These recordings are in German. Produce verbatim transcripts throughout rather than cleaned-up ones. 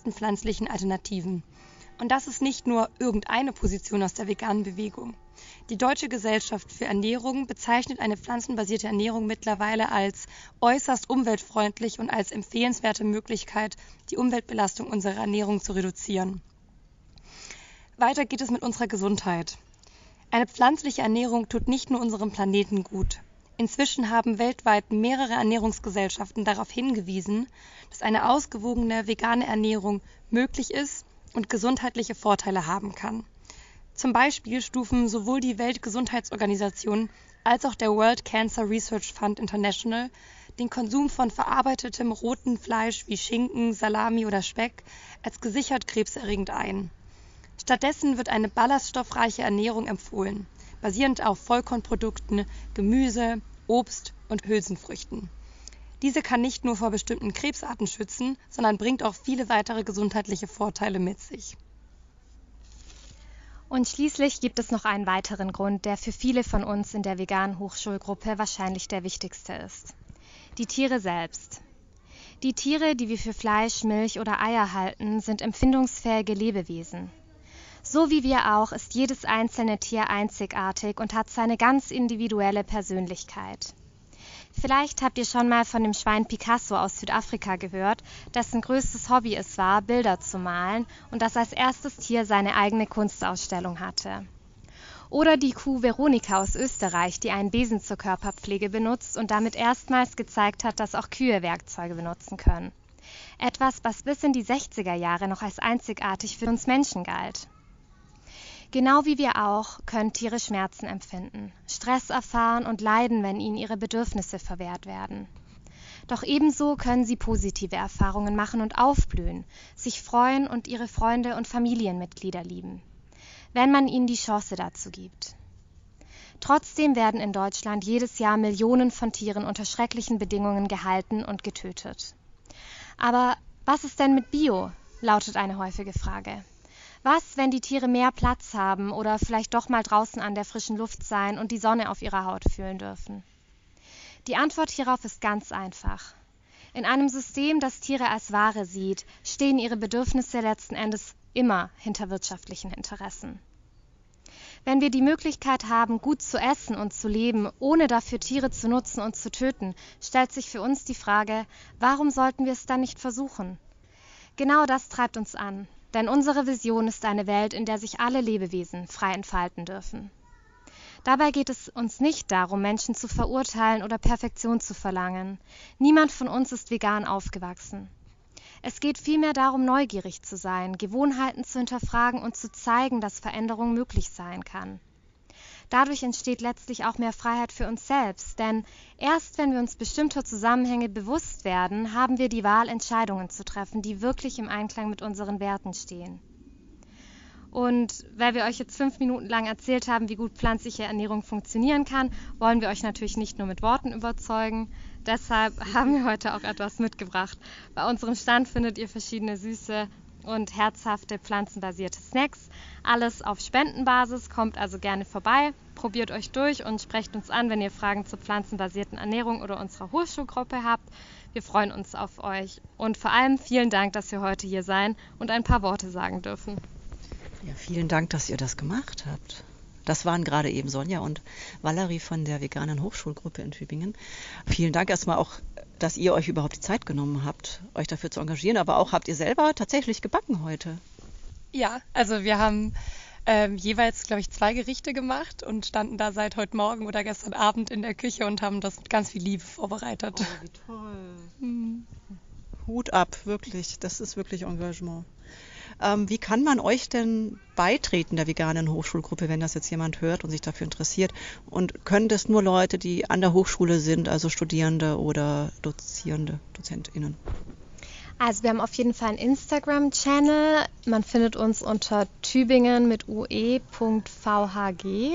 meisten pflanzlichen Alternativen. Und das ist nicht nur irgendeine Position aus der veganen Bewegung. Die Deutsche Gesellschaft für Ernährung bezeichnet eine pflanzenbasierte Ernährung mittlerweile als äußerst umweltfreundlich und als empfehlenswerte Möglichkeit, die Umweltbelastung unserer Ernährung zu reduzieren. Weiter geht es mit unserer Gesundheit. Eine pflanzliche Ernährung tut nicht nur unserem Planeten gut. Inzwischen haben weltweit mehrere Ernährungsgesellschaften darauf hingewiesen, dass eine ausgewogene vegane Ernährung möglich ist und gesundheitliche Vorteile haben kann. Zum Beispiel stufen sowohl die Weltgesundheitsorganisation als auch der World Cancer Research Fund International den Konsum von verarbeitetem rotem Fleisch wie Schinken, Salami oder Speck als gesichert krebserregend ein. Stattdessen wird eine ballaststoffreiche Ernährung empfohlen, basierend auf Vollkornprodukten, Gemüse, Obst und Hülsenfrüchten. Diese kann nicht nur vor bestimmten Krebsarten schützen, sondern bringt auch viele weitere gesundheitliche Vorteile mit sich. Und schließlich gibt es noch einen weiteren Grund, der für viele von uns in der veganen Hochschulgruppe wahrscheinlich der wichtigste ist. Die Tiere selbst. Die Tiere, die wir für Fleisch, Milch oder Eier halten, sind empfindungsfähige Lebewesen. So wie wir auch ist jedes einzelne Tier einzigartig und hat seine ganz individuelle Persönlichkeit. Vielleicht habt ihr schon mal von dem Schwein Picasso aus Südafrika gehört, dessen größtes Hobby es war, Bilder zu malen und das als erstes Tier seine eigene Kunstausstellung hatte. Oder die Kuh Veronika aus Österreich, die einen Besen zur Körperpflege benutzt und damit erstmals gezeigt hat, dass auch Kühe Werkzeuge benutzen können. Etwas, was bis in die sechziger Jahre noch als einzigartig für uns Menschen galt. Genau wie wir auch können Tiere Schmerzen empfinden, Stress erfahren und leiden, wenn ihnen ihre Bedürfnisse verwehrt werden. Doch ebenso können sie positive Erfahrungen machen und aufblühen, sich freuen und ihre Freunde und Familienmitglieder lieben, wenn man ihnen die Chance dazu gibt. Trotzdem werden in Deutschland jedes Jahr Millionen von Tieren unter schrecklichen Bedingungen gehalten und getötet. Aber was ist denn mit Bio? Lautet eine häufige Frage. Was, wenn die Tiere mehr Platz haben oder vielleicht doch mal draußen an der frischen Luft sein und die Sonne auf ihrer Haut fühlen dürfen? Die Antwort hierauf ist ganz einfach. In einem System, das Tiere als Ware sieht, stehen ihre Bedürfnisse letzten Endes immer hinter wirtschaftlichen Interessen. Wenn wir die Möglichkeit haben, gut zu essen und zu leben, ohne dafür Tiere zu nutzen und zu töten, stellt sich für uns die Frage, warum sollten wir es dann nicht versuchen? Genau das treibt uns an. Denn unsere Vision ist eine Welt, in der sich alle Lebewesen frei entfalten dürfen. Dabei geht es uns nicht darum, Menschen zu verurteilen oder Perfektion zu verlangen. Niemand von uns ist vegan aufgewachsen. Es geht vielmehr darum, neugierig zu sein, Gewohnheiten zu hinterfragen und zu zeigen, dass Veränderung möglich sein kann. Dadurch entsteht letztlich auch mehr Freiheit für uns selbst, denn erst wenn wir uns bestimmter Zusammenhänge bewusst werden, haben wir die Wahl, Entscheidungen zu treffen, die wirklich im Einklang mit unseren Werten stehen. Und weil wir euch jetzt fünf Minuten lang erzählt haben, wie gut pflanzliche Ernährung funktionieren kann, wollen wir euch natürlich nicht nur mit Worten überzeugen. Deshalb haben wir heute auch etwas mitgebracht. Bei unserem Stand findet ihr verschiedene süße und herzhafte pflanzenbasierte Snacks. Alles auf Spendenbasis, kommt also gerne vorbei, probiert euch durch und sprecht uns an, wenn ihr Fragen zur pflanzenbasierten Ernährung oder unserer Hochschulgruppe habt. Wir freuen uns auf euch und vor allem vielen Dank, dass wir heute hier sein und ein paar Worte sagen dürfen. Ja, vielen Dank, dass ihr das gemacht habt. Das waren gerade eben Sonja und Valerie von der veganen Hochschulgruppe in Tübingen. Vielen Dank erstmal auch, dass ihr euch überhaupt die Zeit genommen habt, euch dafür zu engagieren. Aber auch habt ihr selber tatsächlich gebacken heute? Ja, also wir haben ähm, jeweils, glaube ich, zwei Gerichte gemacht und standen da seit heute Morgen oder gestern Abend in der Küche und haben das mit ganz viel Liebe vorbereitet. Oh, wie toll. Hm. Hut ab, wirklich. Das ist wirklich Engagement. Ähm, wie kann man euch denn beitreten, der veganen Hochschulgruppe, wenn das jetzt jemand hört und sich dafür interessiert? Und können das nur Leute, die an der Hochschule sind, also Studierende oder Dozierende, DozentInnen? Also wir haben auf jeden Fall einen Instagram-Channel. Man findet uns unter Tübingen mit ue Punkt v h g.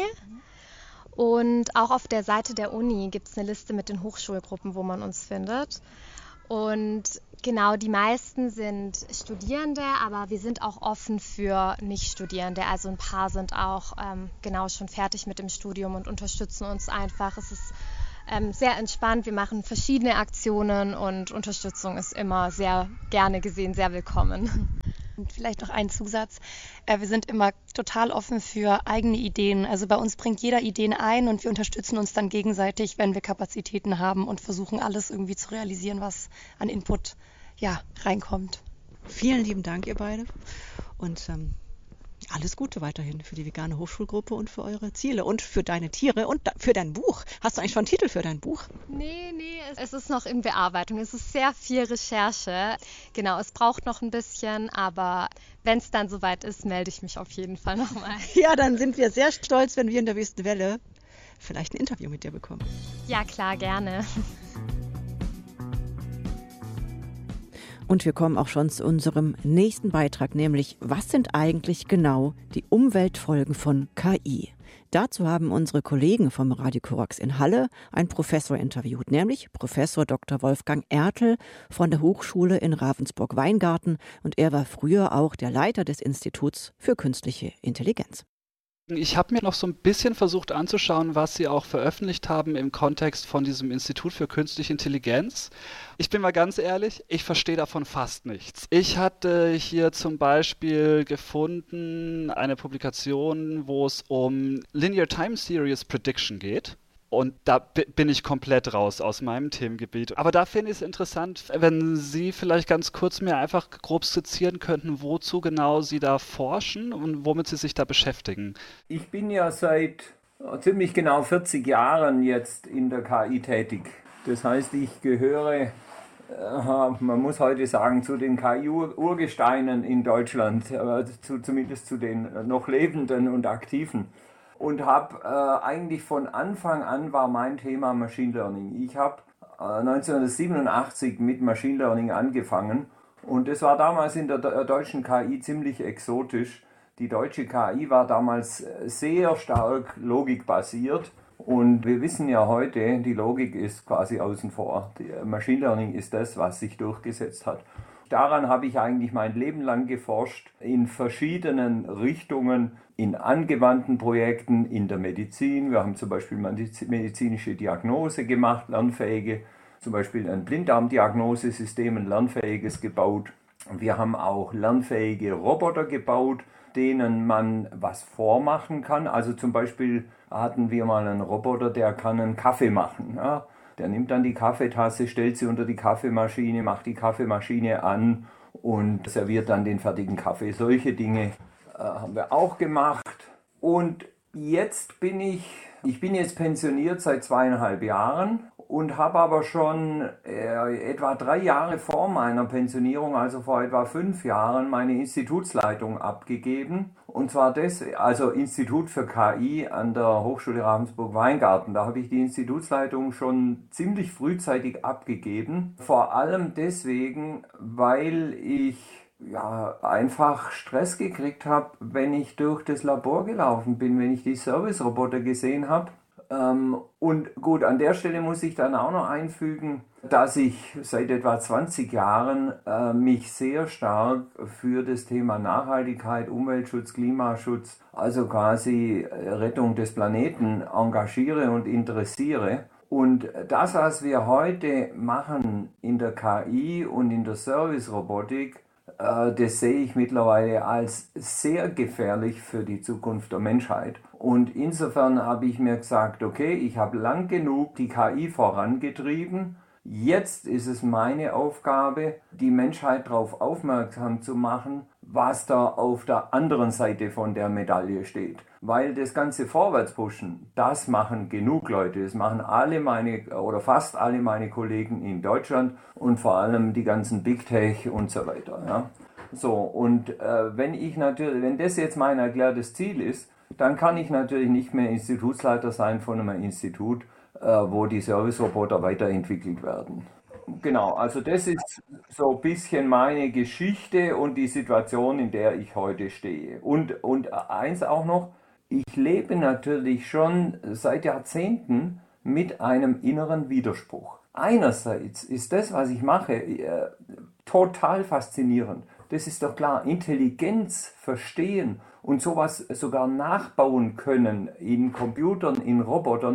Und auch auf der Seite der Uni gibt es eine Liste mit den Hochschulgruppen, wo man uns findet. Und genau, die meisten sind Studierende, aber wir sind auch offen für Nicht-Studierende. Also ein paar sind auch ähm, genau schon fertig mit dem Studium und unterstützen uns einfach. Es ist ähm, sehr entspannt. Wir machen verschiedene Aktionen und Unterstützung ist immer sehr gerne gesehen, sehr willkommen. Und vielleicht noch ein Zusatz. Äh, wir sind immer total offen für eigene Ideen. Also bei uns bringt jeder Ideen ein und wir unterstützen uns dann gegenseitig, wenn wir Kapazitäten haben und versuchen alles irgendwie zu realisieren, was an Input ja, reinkommt. Vielen lieben Dank, ihr beide. Und ähm, alles Gute weiterhin für die vegane Hochschulgruppe und für eure Ziele und für deine Tiere und da, für dein Buch. Hast du eigentlich schon einen Titel für dein Buch? Nee, nee, es ist noch in Bearbeitung. Es ist sehr viel Recherche. Genau, es braucht noch ein bisschen, aber wenn es dann soweit ist, melde ich mich auf jeden Fall nochmal. Ja, dann sind wir sehr stolz, wenn wir in der Wüstenwelle vielleicht ein Interview mit dir bekommen. Ja, klar, gerne. Und wir kommen auch schon zu unserem nächsten Beitrag, nämlich was sind eigentlich genau die Umweltfolgen von K I? Dazu haben unsere Kollegen vom Radio Korax in Halle einen Professor interviewt, nämlich Professor Doktor Wolfgang Ertl von der Hochschule in Ravensburg-Weingarten, und er war früher auch der Leiter des Instituts für künstliche Intelligenz. Ich habe mir noch so ein bisschen versucht anzuschauen, was Sie auch veröffentlicht haben im Kontext von diesem Institut für künstliche Intelligenz. Ich bin mal ganz ehrlich, ich verstehe davon fast nichts. Ich hatte hier zum Beispiel gefunden eine Publikation, wo es um Linear Time Series Prediction geht. Und da b- bin ich komplett raus aus meinem Themengebiet. Aber da finde ich es interessant, wenn Sie vielleicht ganz kurz mir einfach grob skizzieren könnten, wozu genau Sie da forschen und womit Sie sich da beschäftigen. Ich bin ja seit ziemlich genau vierzig Jahren jetzt in der K I tätig. Das heißt, ich gehöre, äh, man muss heute sagen, zu den K I-Urgesteinen in Deutschland, äh, zu, zumindest zu den noch Lebenden und Aktiven. Und habe äh, eigentlich von Anfang an war mein Thema Machine Learning. Ich habe äh, neunzehnhundertsiebenundachtzig mit Machine Learning angefangen und das war damals in der de- deutschen K I ziemlich exotisch. Die deutsche K I war damals sehr stark logikbasiert und wir wissen ja heute, die Logik ist quasi außen vor. Die Machine Learning ist das, was sich durchgesetzt hat. Daran habe ich eigentlich mein Leben lang geforscht, in verschiedenen Richtungen, in angewandten Projekten, in der Medizin. Wir haben zum Beispiel medizinische Diagnose gemacht, lernfähige, zum Beispiel ein Blinddarmdiagnosesystem, ein lernfähiges gebaut. Wir haben auch lernfähige Roboter gebaut, denen man was vormachen kann. Also zum Beispiel hatten wir mal einen Roboter, der kann einen Kaffee machen, ja. Der nimmt dann die Kaffeetasse, stellt sie unter die Kaffeemaschine, macht die Kaffeemaschine an und serviert dann den fertigen Kaffee. Solche Dinge äh, haben wir auch gemacht. Und jetzt bin ich, ich bin jetzt pensioniert seit zweieinhalb Jahren und habe aber schon äh, etwa drei Jahre vor meiner Pensionierung, also vor etwa fünf Jahren, meine Institutsleitung abgegeben. Und zwar das, also Institut für K I an der Hochschule Ravensburg-Weingarten. Da habe ich die Institutsleitung schon ziemlich frühzeitig abgegeben. Vor allem deswegen, weil ich ja einfach Stress gekriegt habe, wenn ich durch das Labor gelaufen bin, wenn ich die Service-Roboter gesehen habe. Ähm, und gut, an der Stelle muss ich dann auch noch einfügen, dass ich seit etwa zwanzig Jahren äh, mich sehr stark für das Thema Nachhaltigkeit, Umweltschutz, Klimaschutz, also quasi Rettung des Planeten engagiere und interessiere. Und das, was wir heute machen in der K I und in der Service-Robotik, äh, das sehe ich mittlerweile als sehr gefährlich für die Zukunft der Menschheit. Und insofern habe ich mir gesagt, okay, ich habe lang genug die K I vorangetrieben. Jetzt ist es meine Aufgabe, die Menschheit darauf aufmerksam zu machen, was da auf der anderen Seite von der Medaille steht. Weil das ganze Vorwärtspushen, das machen genug Leute. Das machen alle meine oder fast alle meine Kollegen in Deutschland und vor allem die ganzen Big Tech und so weiter. Ja. So, und äh, wenn ich natürlich, wenn das jetzt mein erklärtes Ziel ist, dann kann ich natürlich nicht mehr Institutsleiter sein von einem Institut, äh, wo die Service-Roboter weiterentwickelt werden. Genau, also das ist so ein bisschen meine Geschichte und die Situation, in der ich heute stehe. Und, und eins auch noch, ich lebe natürlich schon seit Jahrzehnten mit einem inneren Widerspruch. Einerseits ist das, was ich mache, äh, total faszinierend. Das ist doch klar, Intelligenz verstehen und sowas sogar nachbauen können in Computern, in Robotern,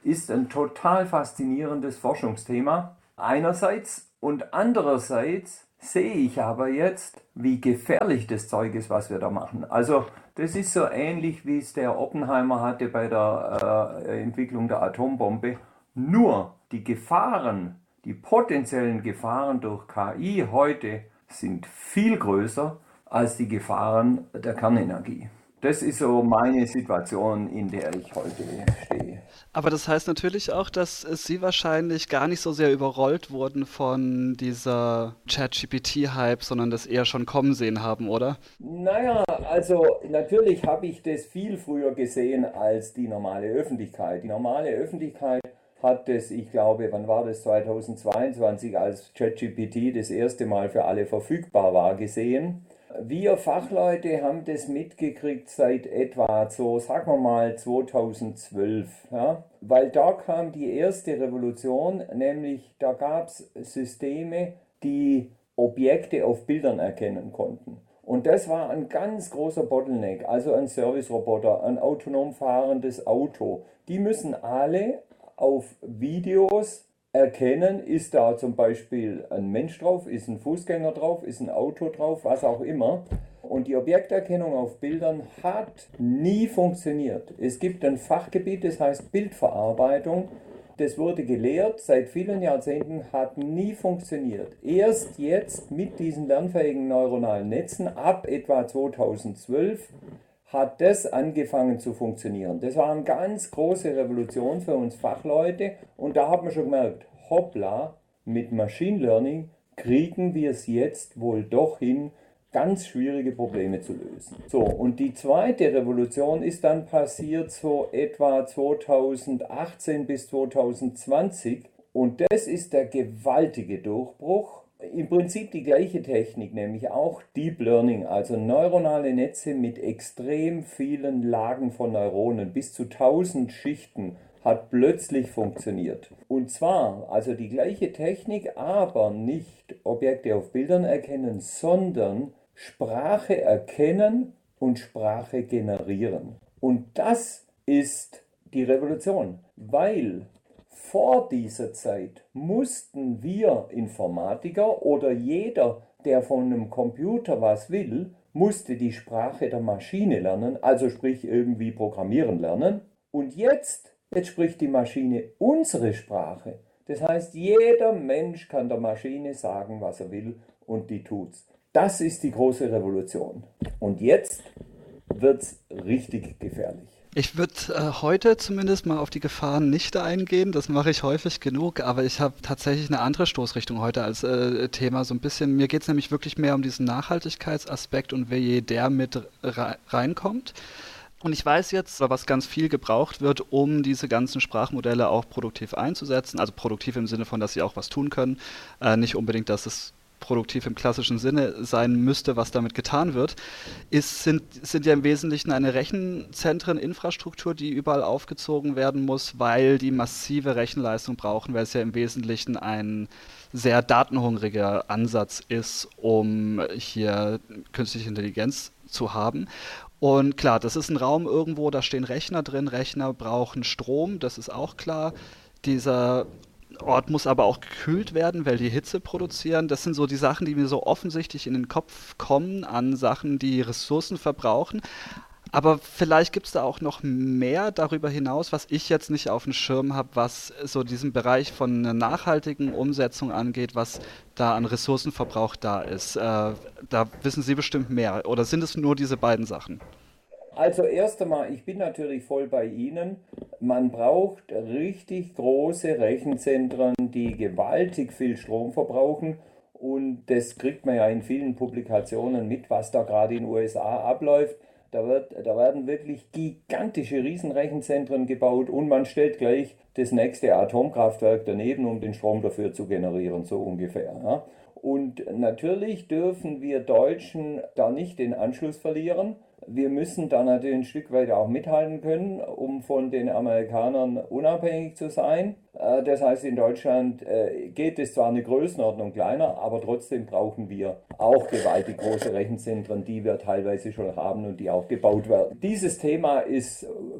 ist ein total faszinierendes Forschungsthema einerseits, und andererseits sehe ich aber jetzt, wie gefährlich das Zeug ist, was wir da machen. Also das ist so ähnlich, wie es der Oppenheimer hatte bei der äh, Entwicklung der Atombombe. Nur die Gefahren, die potenziellen Gefahren durch K I heute sind viel größer als die Gefahren der Kernenergie. Das ist so meine Situation, in der ich heute stehe. Aber das heißt natürlich auch, dass Sie wahrscheinlich gar nicht so sehr überrollt wurden von dieser ChatGPT-Hype, sondern das eher schon kommen sehen haben, oder? Naja, also natürlich habe ich das viel früher gesehen als die normale Öffentlichkeit. Die normale Öffentlichkeit hat das, ich glaube, wann war das, zweitausendzweiundzwanzig, als ChatGPT das erste Mal für alle verfügbar war, gesehen. Wir Fachleute haben das mitgekriegt seit etwa so, sagen wir mal, zweitausendzwölf, ja? Weil da kam die erste Revolution, nämlich da gab es Systeme, die Objekte auf Bildern erkennen konnten. Und das war ein ganz großer Bottleneck, also ein Serviceroboter, ein autonom fahrendes Auto. Die müssen alle auf Videos erkennen, ist da zum Beispiel ein Mensch drauf, ist ein Fußgänger drauf, ist ein Auto drauf, was auch immer. Und die Objekterkennung auf Bildern hat nie funktioniert. Es gibt ein Fachgebiet, das heißt Bildverarbeitung. Das wurde gelehrt, seit vielen Jahrzehnten, hat nie funktioniert. Erst jetzt mit diesen lernfähigen neuronalen Netzen, ab etwa zweitausendzwölf, hat das angefangen zu funktionieren. Das war eine ganz große Revolution für uns Fachleute, und da hat man schon gemerkt, hoppla, mit Machine Learning kriegen wir es jetzt wohl doch hin, ganz schwierige Probleme zu lösen. So, und die zweite Revolution ist dann passiert so etwa zweitausendachtzehn bis zweitausendzwanzig, und das ist der gewaltige Durchbruch. Im Prinzip die gleiche Technik, nämlich auch Deep Learning, also neuronale Netze mit extrem vielen Lagen von Neuronen, bis zu tausend Schichten, hat plötzlich funktioniert. Und zwar, also die gleiche Technik, aber nicht Objekte auf Bildern erkennen, sondern Sprache erkennen und Sprache generieren. Und das ist die Revolution, weil vor dieser Zeit mussten wir Informatiker oder jeder, der von einem Computer was will, musste die Sprache der Maschine lernen, also sprich irgendwie programmieren lernen. Und jetzt, jetzt spricht die Maschine unsere Sprache. Das heißt, jeder Mensch kann der Maschine sagen, was er will, und die tut's. Das ist die große Revolution. Und jetzt wird's richtig gefährlich. Ich würde äh, heute zumindest mal auf die Gefahren nicht eingehen, das mache ich häufig genug, aber ich habe tatsächlich eine andere Stoßrichtung heute als äh, Thema. So ein bisschen, mir geht es nämlich wirklich mehr um diesen Nachhaltigkeitsaspekt und wie der mit re- reinkommt. Und ich weiß jetzt, was ganz viel gebraucht wird, um diese ganzen Sprachmodelle auch produktiv einzusetzen. Also produktiv im Sinne von, dass sie auch was tun können. Äh, nicht unbedingt, dass es produktiv im klassischen Sinne sein müsste, was damit getan wird, ist, sind, sind ja im Wesentlichen eine Rechenzentreninfrastruktur, die überall aufgezogen werden muss, weil die massive Rechenleistung brauchen, weil es ja im Wesentlichen ein sehr datenhungriger Ansatz ist, um hier künstliche Intelligenz zu haben. Und klar, das ist ein Raum irgendwo, da stehen Rechner drin, Rechner brauchen Strom, das ist auch klar. Dieser Ort muss aber auch gekühlt werden, weil die Hitze produzieren. Das sind so die Sachen, die mir so offensichtlich in den Kopf kommen an Sachen, die Ressourcen verbrauchen. Aber vielleicht gibt es da auch noch mehr darüber hinaus, was ich jetzt nicht auf dem Schirm habe, was so diesen Bereich von einer nachhaltigen Umsetzung angeht, was da an Ressourcenverbrauch da ist. Äh, da wissen Sie bestimmt mehr. Oder sind es nur diese beiden Sachen? Also erst einmal, ich bin natürlich voll bei Ihnen. Man braucht richtig große Rechenzentren, die gewaltig viel Strom verbrauchen. Und das kriegt man ja in vielen Publikationen mit, was da gerade in den U S A abläuft. Da, wird, da werden wirklich gigantische Riesenrechenzentren gebaut und man stellt gleich das nächste Atomkraftwerk daneben, um den Strom dafür zu generieren, so ungefähr. Ja. Und natürlich dürfen wir Deutschen da nicht den Anschluss verlieren. Wir müssen da natürlich ein Stück weit auch mithalten können, um von den Amerikanern unabhängig zu sein. Das heißt, in Deutschland geht es zwar eine Größenordnung kleiner, aber trotzdem brauchen wir auch gewaltig große Rechenzentren, die wir teilweise schon haben und die auch gebaut werden. Dieses Thema ist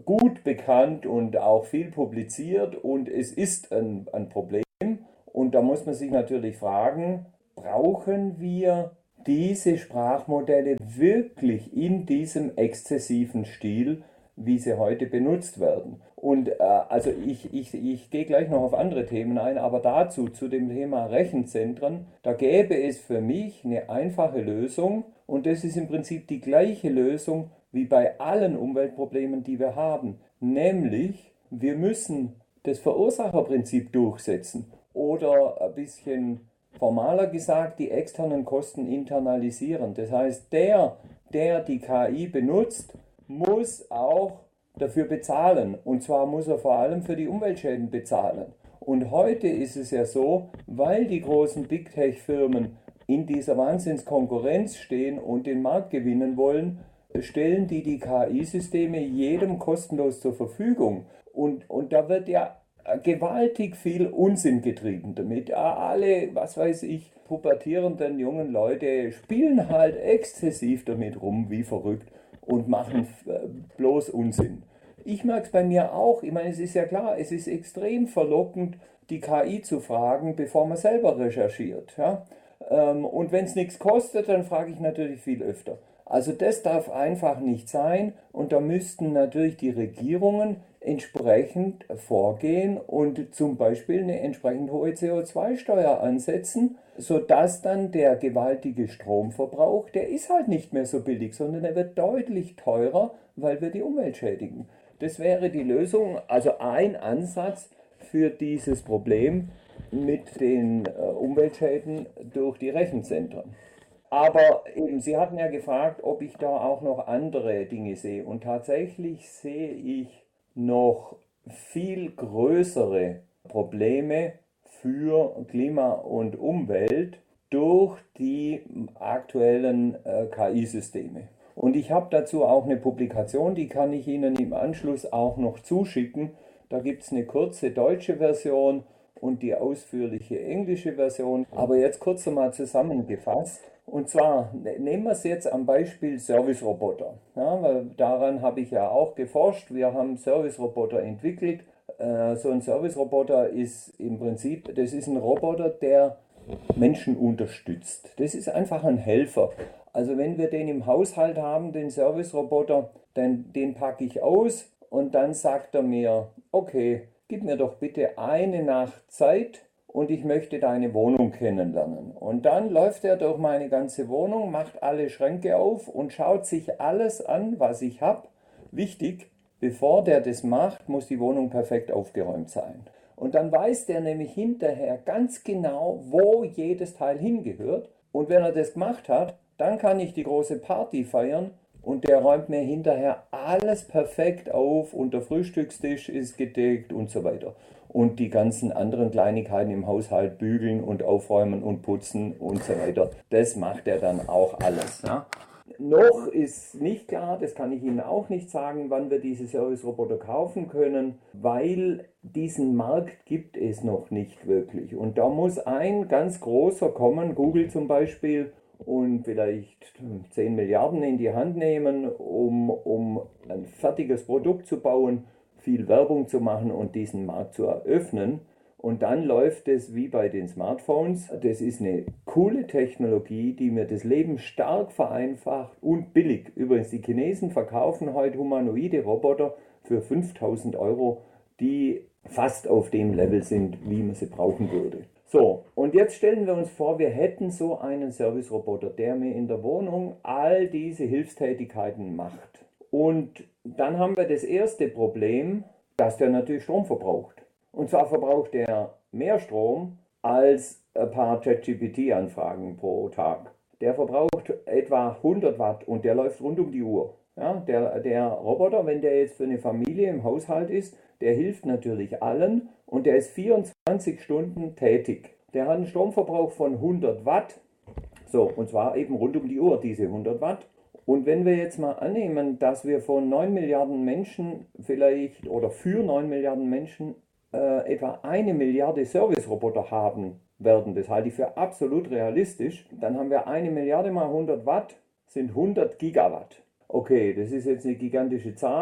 gut bekannt und auch viel publiziert und es ist ein, ein Problem. Und da muss man sich natürlich fragen, brauchen wir diese Sprachmodelle wirklich in diesem exzessiven Stil, wie sie heute benutzt werden? Und äh, also ich, ich, ich gehe gleich noch auf andere Themen ein, aber dazu, zu dem Thema Rechenzentren, da gäbe es für mich eine einfache Lösung und das ist im Prinzip die gleiche Lösung wie bei allen Umweltproblemen, die wir haben. Nämlich, wir müssen das Verursacherprinzip durchsetzen oder ein bisschen formaler gesagt, die externen Kosten internalisieren. Das heißt, der, der die K I benutzt, muss auch dafür bezahlen. Und zwar muss er vor allem für die Umweltschäden bezahlen. Und heute ist es ja so, weil die großen Big Tech-Firmen in dieser Wahnsinnskonkurrenz stehen und den Markt gewinnen wollen, stellen die die K I-Systeme jedem kostenlos zur Verfügung. Und, und da wird ja gewaltig viel Unsinn getrieben damit. Alle, was weiß ich, pubertierenden jungen Leute spielen halt exzessiv damit rum, wie verrückt, und machen bloß Unsinn. Ich merke es bei mir auch. Ich meine, es ist ja klar, es ist extrem verlockend, die K I zu fragen, bevor man selber recherchiert. Ja? Und wenn es nichts kostet, dann frage ich natürlich viel öfter. Also das darf einfach nicht sein und da müssten natürlich die Regierungen entsprechend vorgehen und zum Beispiel eine entsprechend hohe C O zwei Steuer ansetzen, sodass dann der gewaltige Stromverbrauch, der ist halt nicht mehr so billig, sondern er wird deutlich teurer, weil wir die Umwelt schädigen. Das wäre die Lösung, also ein Ansatz für dieses Problem mit den äh, Umweltschäden durch die Rechenzentren. Aber eben, Sie hatten ja gefragt, ob ich da auch noch andere Dinge sehe. Und tatsächlich sehe ich noch viel größere Probleme für Klima und Umwelt durch die aktuellen äh, K I-Systeme. Und ich habe dazu auch eine Publikation, die kann ich Ihnen im Anschluss auch noch zuschicken. Da gibt es eine kurze deutsche Version und die ausführliche englische Version. Aber jetzt kurz einmal zusammengefasst. Und zwar nehmen wir es jetzt am Beispiel Service-Roboter. Ja, weil daran habe ich ja auch geforscht. Wir haben Service-Roboter entwickelt. Äh, so ein Service-Roboter ist im Prinzip, das ist ein Roboter, der Menschen unterstützt. Das ist einfach ein Helfer. Also wenn wir den im Haushalt haben, den Service-Roboter, dann den packe ich aus und dann sagt er mir, okay, gib mir doch bitte eine Nacht Zeit und ich möchte deine Wohnung kennenlernen. Und dann läuft er durch meine ganze Wohnung, macht alle Schränke auf und schaut sich alles an, was ich habe. Wichtig, bevor der das macht, muss die Wohnung perfekt aufgeräumt sein. Und dann weiß der nämlich hinterher ganz genau, wo jedes Teil hingehört. Und wenn er das gemacht hat, dann kann ich die große Party feiern und der räumt mir hinterher alles perfekt auf und der Frühstückstisch ist gedeckt und so weiter. Und die ganzen anderen Kleinigkeiten im Haushalt, bügeln und aufräumen und putzen und so weiter, das macht er dann auch alles. Ja. Noch ist nicht klar, das kann ich Ihnen auch nicht sagen, wann wir diese Service-Roboter kaufen können, weil diesen Markt gibt es noch nicht wirklich. Und da muss ein ganz großer kommen, Google zum Beispiel, und vielleicht zehn Milliarden in die Hand nehmen, um, um ein fertiges Produkt zu bauen, viel Werbung zu machen und diesen Markt zu eröffnen. Und dann läuft es wie bei den Smartphones. Das ist eine coole Technologie, die mir das Leben stark vereinfacht und billig. Übrigens, die Chinesen verkaufen heute humanoide Roboter für fünftausend Euro, die fast auf dem Level sind, wie man sie brauchen würde. So, und jetzt stellen wir uns vor, wir hätten so einen Service-Roboter, der mir in der Wohnung all diese Hilfstätigkeiten macht. Und dann haben wir das erste Problem, dass der natürlich Strom verbraucht. Und zwar verbraucht er mehr Strom als ein paar ChatGPT-Anfragen pro Tag. Der verbraucht etwa hundert Watt und der läuft rund um die Uhr. Ja, der, der Roboter, wenn der jetzt für eine Familie im Haushalt ist, der hilft natürlich allen und der ist vierundzwanzig Stunden tätig. Der hat einen Stromverbrauch von hundert Watt, so, und zwar eben rund um die Uhr, diese hundert Watt. Und wenn wir jetzt mal annehmen, dass wir von neun Milliarden Menschen vielleicht oder für neun Milliarden Menschen äh, etwa eine Milliarde Service-Roboter haben werden, das halte ich für absolut realistisch, dann haben wir eine Milliarde mal hundert Watt, sind hundert Gigawatt. Okay, das ist jetzt eine gigantische Zahl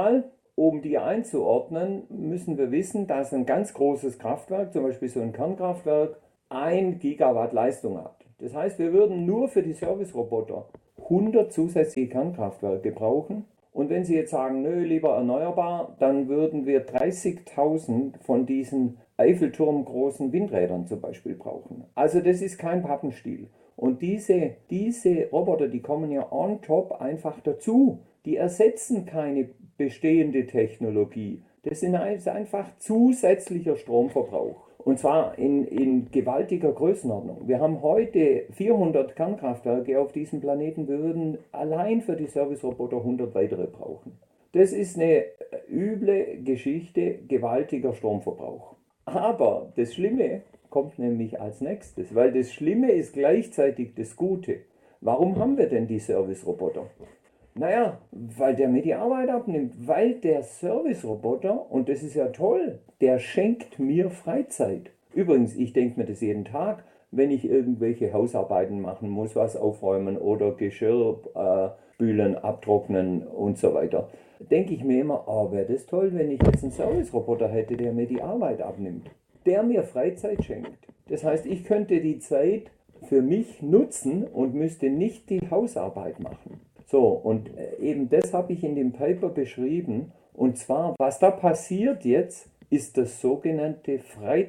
Um die einzuordnen, müssen wir wissen, dass ein ganz großes Kraftwerk, zum Beispiel so ein Kernkraftwerk, ein Gigawatt Leistung hat. Das heißt, wir würden nur für die Serviceroboter hundert zusätzliche Kernkraftwerke brauchen. Und wenn Sie jetzt sagen, nö, lieber erneuerbar, dann würden wir dreißigtausend von diesen Eiffelturm-großen Windrädern zum Beispiel brauchen. Also das ist kein Pappenstiel. Und diese, diese Roboter, die kommen ja on top einfach dazu. Die ersetzen keine bestehende Technologie. Das ist einfach zusätzlicher Stromverbrauch. Und zwar in, in gewaltiger Größenordnung. Wir haben heute vierhundert Kernkraftwerke auf diesem Planeten. Wir würden allein für die Serviceroboter hundert weitere brauchen. Das ist eine üble Geschichte, gewaltiger Stromverbrauch. Aber das Schlimme kommt nämlich als nächstes, weil das Schlimme ist gleichzeitig das Gute. Warum haben wir denn die Serviceroboter? Naja, weil der mir die Arbeit abnimmt, weil der Serviceroboter, und das ist ja toll, der schenkt mir Freizeit. Übrigens, ich denke mir das jeden Tag, wenn ich irgendwelche Hausarbeiten machen muss, was aufräumen oder Geschirr äh, spülen, abtrocknen und so weiter, denke ich mir immer, oh, wäre das toll, wenn ich jetzt einen Serviceroboter hätte, der mir die Arbeit abnimmt, der mir Freizeit schenkt. Das heißt, ich könnte die Zeit für mich nutzen und müsste nicht die Hausarbeit machen. So, und eben das habe ich in dem Paper beschrieben. Und zwar, was da passiert jetzt, ist das sogenannte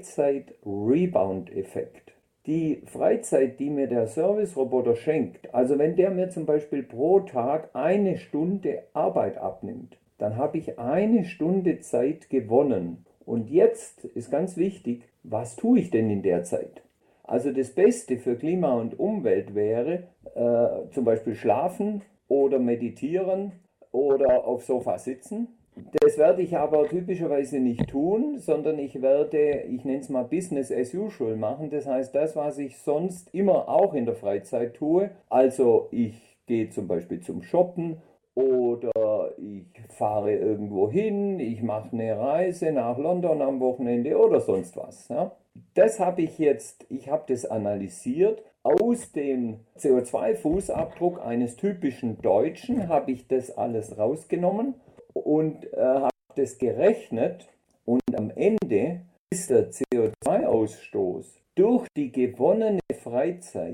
Freizeit-Rebound-Effekt. Die Freizeit, die mir der Serviceroboter schenkt, also wenn der mir zum Beispiel pro Tag eine Stunde Arbeit abnimmt, dann habe ich eine Stunde Zeit gewonnen. Und jetzt ist ganz wichtig, was tue ich denn in der Zeit? Also das Beste für Klima und Umwelt wäre äh, zum Beispiel schlafen, oder meditieren oder aufs Sofa sitzen. Das werde ich aber typischerweise nicht tun, sondern ich werde, ich nenne es mal Business as usual machen. Das heißt, das, was ich sonst immer auch in der Freizeit tue. Also ich gehe zum Beispiel zum Shoppen oder ich fahre irgendwo hin, ich mache eine Reise nach London am Wochenende oder sonst was. Ja. Das habe ich jetzt, ich habe das analysiert. Aus dem C O zwei Fußabdruck eines typischen Deutschen habe ich das alles rausgenommen und äh, habe das gerechnet. Und am Ende ist der C O zwei Ausstoß durch die gewonnene Freizeit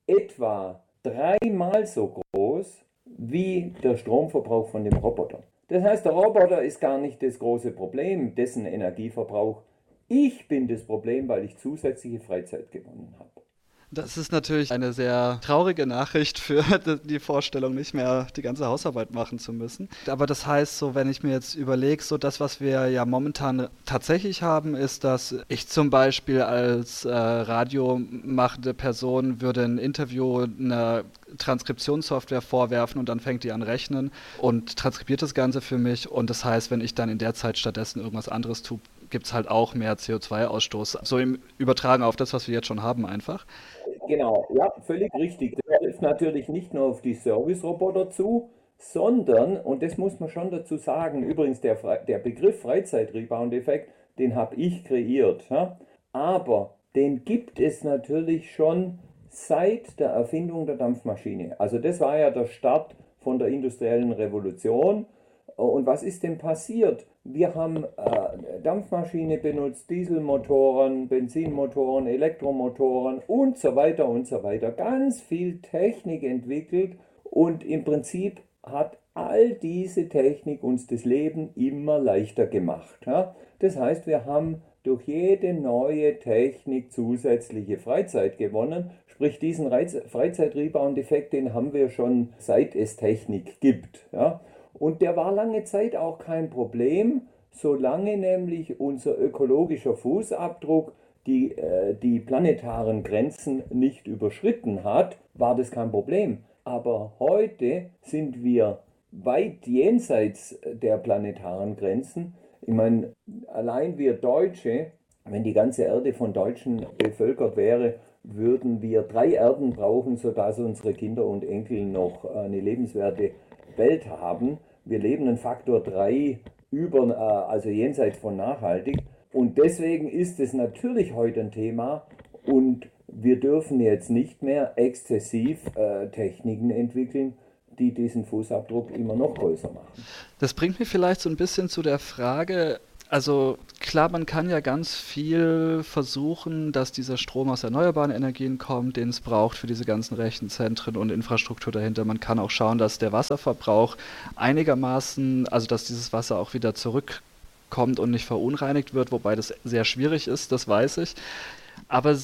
etwa dreimal so groß wie der Stromverbrauch von dem Roboter. Das heißt, der Roboter ist gar nicht das große Problem, dessen Energieverbrauch. Ich bin das Problem, weil ich zusätzliche Freizeit gewonnen habe. Das ist natürlich eine sehr traurige Nachricht für die Vorstellung, nicht mehr die ganze Hausarbeit machen zu müssen. Aber das heißt, so wenn ich mir jetzt überlege, so das, was wir ja momentan tatsächlich haben, ist, dass ich zum Beispiel als äh, radiomachende Person würde ein Interview einer Transkriptionssoftware vorwerfen und dann fängt die an rechnen und transkribiert das Ganze für mich. Und das heißt, wenn ich dann in der Zeit stattdessen irgendwas anderes tue, gibt es halt auch mehr C O zwei Ausstoß. So im Übertragen auf das, was wir jetzt schon haben einfach. Genau, ja, völlig richtig. Das trifft natürlich nicht nur auf die Service-Roboter zu, sondern, und das muss man schon dazu sagen, übrigens der, der Begriff Freizeit-Rebound-Effekt, den habe ich kreiert. Ja? Aber den gibt es natürlich schon seit der Erfindung der Dampfmaschine. Also das war ja der Start von der industriellen Revolution. Und was ist denn passiert? Wir haben äh, Dampfmaschine benutzt, Dieselmotoren, Benzinmotoren, Elektromotoren und so weiter und so weiter. Ganz viel Technik entwickelt und im Prinzip hat all diese Technik uns das Leben immer leichter gemacht. Ja? Das heißt, wir haben durch jede neue Technik zusätzliche Freizeit gewonnen. Sprich, diesen Freizeit-Rebound-Effekt, den haben wir schon seit es Technik gibt. Ja? Und der war lange Zeit auch kein Problem, solange nämlich unser ökologischer Fußabdruck die, äh, die planetaren Grenzen nicht überschritten hat, war das kein Problem. Aber heute sind wir weit jenseits der planetaren Grenzen. Ich meine, allein wir Deutsche, wenn die ganze Erde von Deutschen bevölkert wäre, würden wir drei Erden brauchen, sodass unsere Kinder und Enkel noch eine lebenswerte Welt haben. Wir leben einen Faktor drei über, also jenseits von nachhaltig. Und deswegen ist es natürlich heute ein Thema und wir dürfen jetzt nicht mehr exzessiv äh, Techniken entwickeln, die diesen Fußabdruck immer noch größer machen. Das bringt mich vielleicht so ein bisschen zu der Frage, also klar, man kann ja ganz viel versuchen, dass dieser Strom aus erneuerbaren Energien kommt, den es braucht für diese ganzen Rechenzentren und Infrastruktur dahinter. Man kann auch schauen, dass der Wasserverbrauch einigermaßen, also dass dieses Wasser auch wieder zurückkommt und nicht verunreinigt wird, wobei das sehr schwierig ist, das weiß ich. Aber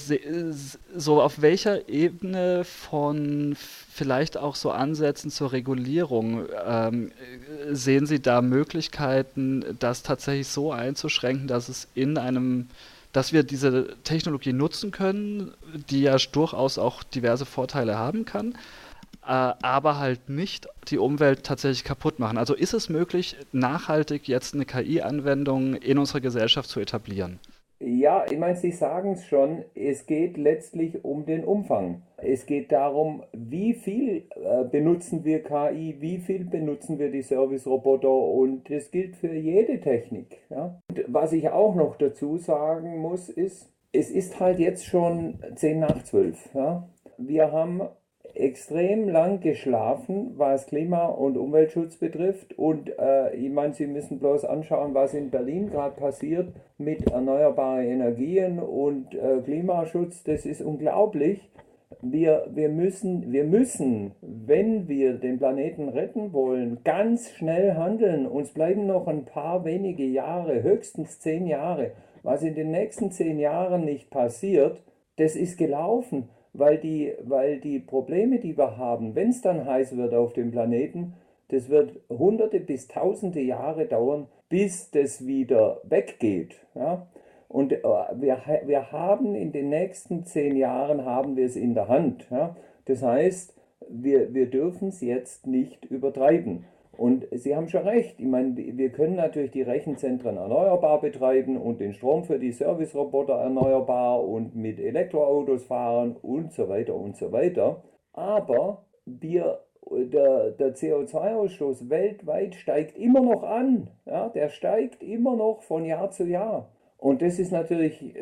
so auf welcher Ebene von vielleicht auch so Ansätzen zur Regulierung ähm, sehen Sie da Möglichkeiten, das tatsächlich so einzuschränken, dass es in einem, dass wir diese Technologie nutzen können, die ja durchaus auch diverse Vorteile haben kann, äh, aber halt nicht die Umwelt tatsächlich kaputt machen? Also ist es möglich, nachhaltig jetzt eine K I-Anwendung in unserer Gesellschaft zu etablieren? Ja, ich meine, Sie sagen es schon, es geht letztlich um den Umfang. Es geht darum, wie viel äh, benutzen wir K I, wie viel benutzen wir die Service-Roboter, und das gilt für jede Technik. Ja? Und was ich auch noch dazu sagen muss, ist, es ist halt jetzt schon zehn nach zwölf. Ja? Wir haben extrem lang geschlafen, was Klima- und Umweltschutz betrifft. Und äh, ich meine, Sie müssen bloß anschauen, was in Berlin gerade passiert mit erneuerbaren Energien und äh, Klimaschutz. Das ist unglaublich. Wir, wir, müssen, wir müssen, wenn wir den Planeten retten wollen, ganz schnell handeln. Uns bleiben noch ein paar wenige Jahre, höchstens zehn Jahre. Was in den nächsten zehn Jahren nicht passiert, das ist gelaufen. Weil die, weil die Probleme, die wir haben, wenn es dann heiß wird auf dem Planeten, das wird hunderte bis tausende Jahre dauern, bis das wieder weggeht. Ja? Und äh, wir, wir haben in den nächsten zehn Jahren haben wir es in der Hand. Ja? Das heißt, wir, wir dürfen es jetzt nicht übertreiben. Und Sie haben schon recht, ich meine, wir können natürlich die Rechenzentren erneuerbar betreiben und den Strom für die Service-Roboter erneuerbar und mit Elektroautos fahren und so weiter und so weiter. Aber wir, der, der C O zwei Ausstoß weltweit steigt immer noch an. Ja, der steigt immer noch von Jahr zu Jahr. Und das ist natürlich,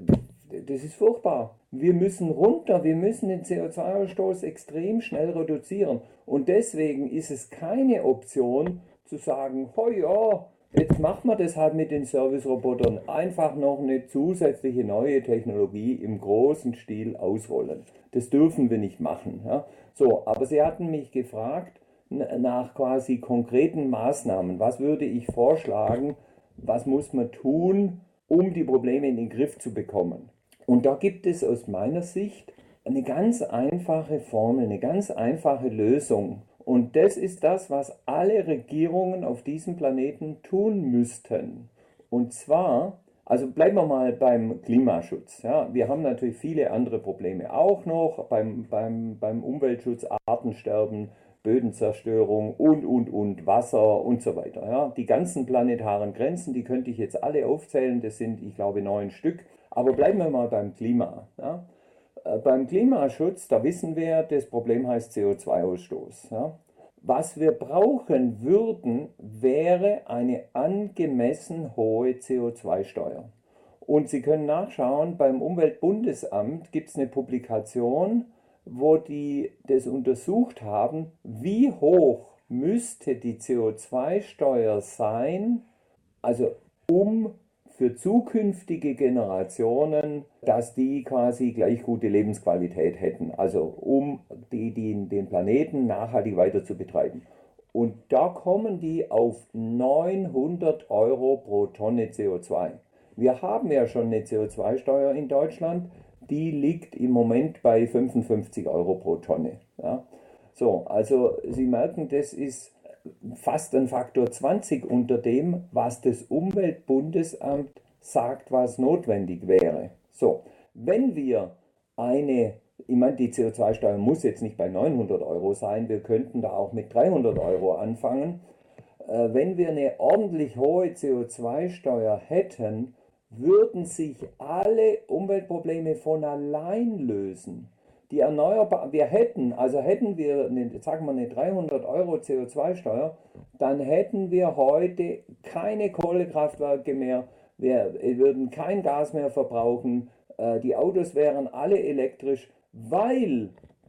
das ist furchtbar. Wir müssen runter, wir müssen den C O zwei Ausstoß extrem schnell reduzieren. Und deswegen ist es keine Option zu sagen, oh ja, jetzt machen wir das halt mit den Service-Robotern, einfach noch eine zusätzliche neue Technologie im großen Stil ausrollen. Das dürfen wir nicht machen. Ja? So, aber Sie hatten mich gefragt nach quasi konkreten Maßnahmen. Was würde ich vorschlagen? Was muss man tun, um die Probleme in den Griff zu bekommen? Und da gibt es aus meiner Sicht eine ganz einfache Formel, eine ganz einfache Lösung. Und das ist das, was alle Regierungen auf diesem Planeten tun müssten. Und zwar, also bleiben wir mal beim Klimaschutz. Ja, wir haben natürlich viele andere Probleme auch noch, beim, beim, beim Umweltschutz, Artensterben, Bödenzerstörung und, und, und, Wasser und so weiter. Ja. Die ganzen planetaren Grenzen, die könnte ich jetzt alle aufzählen, das sind, ich glaube, neun Stück. Aber bleiben wir mal beim Klima. Ja. Äh, beim Klimaschutz, da wissen wir, das Problem heißt C O zwei Ausstoß. Ja. Was wir brauchen würden, wäre eine angemessen hohe C O zwei Steuer. Und Sie können nachschauen, beim Umweltbundesamt gibt es eine Publikation, wo die das untersucht haben, wie hoch müsste die C O zwei Steuer sein, also um für zukünftige Generationen, dass die quasi gleich gute Lebensqualität hätten, also um die, die, den Planeten nachhaltig weiter zu betreiben. Und da kommen die auf neunhundert Euro pro Tonne C O zwei. Wir haben ja schon eine C O zwei Steuer in Deutschland, die liegt im Moment bei fünfundfünfzig Euro pro Tonne. Ja. So, also Sie merken, das ist fast ein Faktor zwanzig unter dem, was das Umweltbundesamt sagt, was notwendig wäre. So, wenn wir eine, ich meine, die C O zwei Steuer muss jetzt nicht bei neunhundert Euro sein, wir könnten da auch mit dreihundert Euro anfangen. Äh, wenn wir eine ordentlich hohe C O zwei Steuer hätten, würden sich alle Umweltprobleme von allein lösen. Die erneuerbar, wir hätten, also hätten wir, eine, sagen wir eine dreihundert Euro C O zwei Steuer, dann hätten wir heute keine Kohlekraftwerke mehr, wir würden kein Gas mehr verbrauchen, äh, die Autos wären alle elektrisch, weil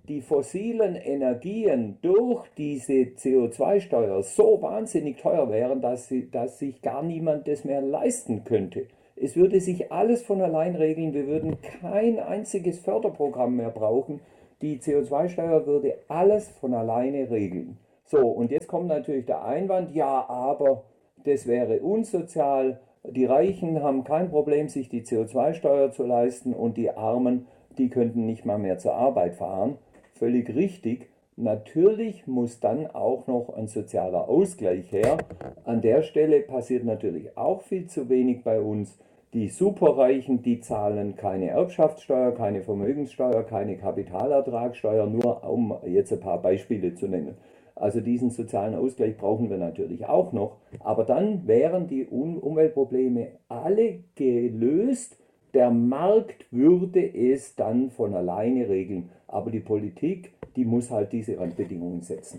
die fossilen Energien durch diese C O zwei Steuer so wahnsinnig teuer wären, dass, sie, dass sich gar niemand das mehr leisten könnte. Es würde sich alles von allein regeln. Wir würden kein einziges Förderprogramm mehr brauchen. Die C O zwei Steuer würde alles von alleine regeln. So, und jetzt kommt natürlich der Einwand, ja, aber das wäre unsozial. Die Reichen haben kein Problem, sich die C O zwei Steuer zu leisten, und die Armen, die könnten nicht mal mehr zur Arbeit fahren. Völlig richtig. Natürlich muss dann auch noch ein sozialer Ausgleich her. An der Stelle passiert natürlich auch viel zu wenig bei uns. Die Superreichen, die zahlen keine Erbschaftssteuer, keine Vermögenssteuer, keine Kapitalertragssteuer, nur um jetzt ein paar Beispiele zu nennen. Also diesen sozialen Ausgleich brauchen wir natürlich auch noch. Aber dann wären die Umweltprobleme alle gelöst. Der Markt würde es dann von alleine regeln. Aber die Politik, die muss halt diese Randbedingungen setzen.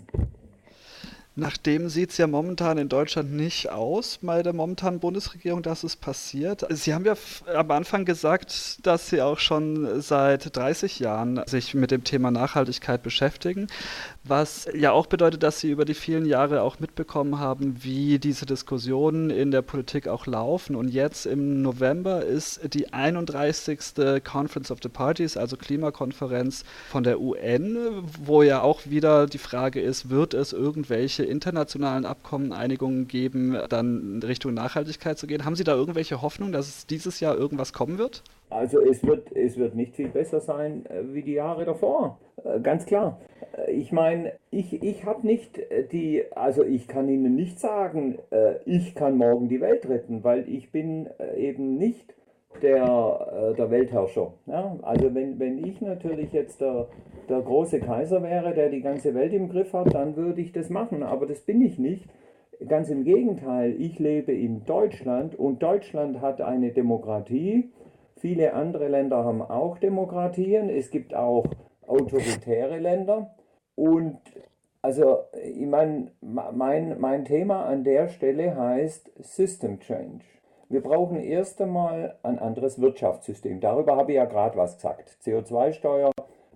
Nach dem sieht es ja momentan in Deutschland nicht aus, bei der momentanen Bundesregierung, dass es passiert. Sie haben ja am Anfang gesagt, dass Sie auch schon seit dreißig Jahren sich mit dem Thema Nachhaltigkeit beschäftigen, was ja auch bedeutet, dass Sie über die vielen Jahre auch mitbekommen haben, wie diese Diskussionen in der Politik auch laufen. Und jetzt im November ist die einunddreißigste Conference of the Parties, also Klimakonferenz von der U N, wo ja auch wieder die Frage ist, wird es irgendwelche internationalen Abkommen, Einigungen geben, dann in Richtung Nachhaltigkeit zu gehen. Haben Sie da irgendwelche Hoffnung, dass es dieses Jahr irgendwas kommen wird? Also es wird, es wird nicht viel besser sein wie die Jahre davor, ganz klar. Ich meine, ich, ich habe nicht die, also ich kann Ihnen nicht sagen, ich kann morgen die Welt retten, weil ich bin eben nicht der, der Weltherrscher. Ja? Also wenn, wenn ich natürlich jetzt der, der große Kaiser wäre, der die ganze Welt im Griff hat, dann würde ich das machen, aber das bin ich nicht. Ganz im Gegenteil, ich lebe in Deutschland und Deutschland hat eine Demokratie. Viele andere Länder haben auch Demokratien. Es gibt auch autoritäre Länder. Und also ich meine, mein, mein Thema an der Stelle heißt System Change. Wir brauchen erst einmal ein anderes Wirtschaftssystem. Darüber habe ich ja gerade was gesagt. C O zwei Steuer,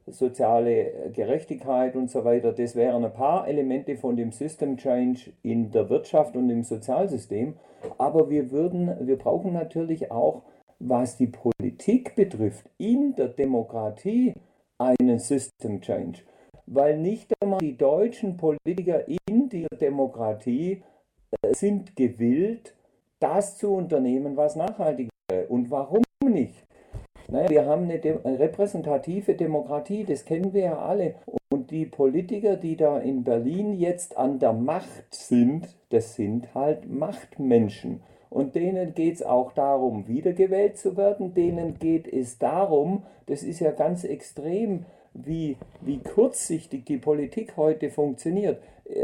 soziale Gerechtigkeit und so weiter. Das wären ein paar Elemente von dem System Change in der Wirtschaft und im Sozialsystem. Aber wir würden, wir brauchen natürlich auch, was die Politik betrifft, in der Demokratie einen System Change. Weil nicht einmal die deutschen Politiker in der Demokratie sind gewillt, das zu unternehmen, was nachhaltig wäre. Und warum nicht? Naja, wir haben eine, de- eine repräsentative Demokratie, das kennen wir ja alle. Und die Politiker, die da in Berlin jetzt an der Macht sind, das sind halt Machtmenschen. Und denen geht es auch darum, wiedergewählt zu werden. Denen geht es darum, das ist ja ganz extrem, wie, wie kurzsichtig die Politik heute funktioniert.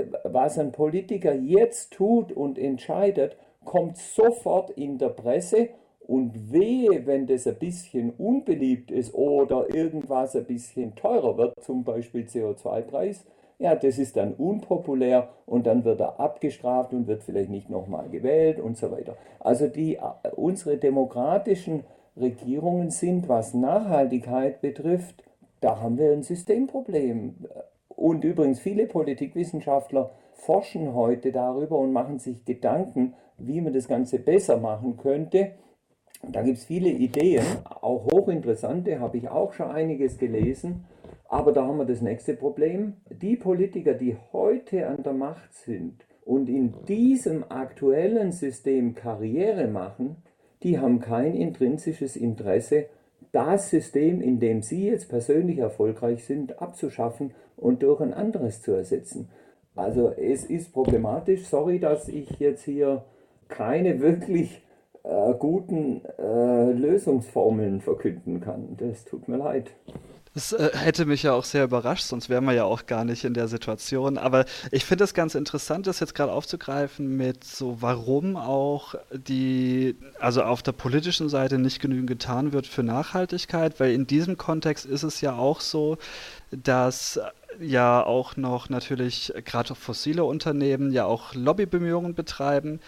Was ein Politiker jetzt tut und entscheidet, kommt sofort in der Presse, und wehe, wenn das ein bisschen unbeliebt ist oder irgendwas ein bisschen teurer wird, zum Beispiel C O zwei Preis, ja, das ist dann unpopulär und dann wird er abgestraft und wird vielleicht nicht nochmal gewählt und so weiter. Also die, unsere demokratischen Regierungen sind, was Nachhaltigkeit betrifft, da haben wir ein Systemproblem. Und übrigens viele Politikwissenschaftler forschen heute darüber und machen sich Gedanken, wie man das Ganze besser machen könnte. Da gibt es viele Ideen, auch hochinteressante, habe ich auch schon einiges gelesen. Aber da haben wir das nächste Problem. Die Politiker, die heute an der Macht sind und in diesem aktuellen System Karriere machen, die haben kein intrinsisches Interesse, das System, in dem sie jetzt persönlich erfolgreich sind, abzuschaffen und durch ein anderes zu ersetzen. Also es ist problematisch. Sorry, dass ich jetzt hier keine wirklich äh, guten äh, Lösungsformeln verkünden kann. Das tut mir leid. Das äh, hätte mich ja auch sehr überrascht, sonst wären wir ja auch gar nicht in der Situation. Aber ich finde es ganz interessant, das jetzt gerade aufzugreifen mit so, warum auch die, also auf der politischen Seite nicht genügend getan wird für Nachhaltigkeit, weil in diesem Kontext ist es ja auch so, dass ja auch noch natürlich gerade fossile Unternehmen ja auch Lobbybemühungen betreiben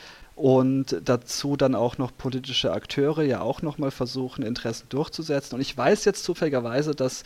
und dazu dann auch noch politische Akteure ja auch nochmal versuchen, Interessen durchzusetzen. Und ich weiß jetzt zufälligerweise, dass